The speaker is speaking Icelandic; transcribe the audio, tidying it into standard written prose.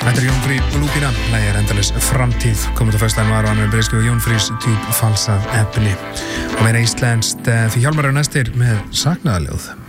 Þetta Jón Frí og Lúpína, lagið endalaus framtíð, komið á föstudaginn var og annar breyðskjöfu Jón Frís djúp falsað efni og meira íslenskt því Hjálmar næstir með saknaðarljóð.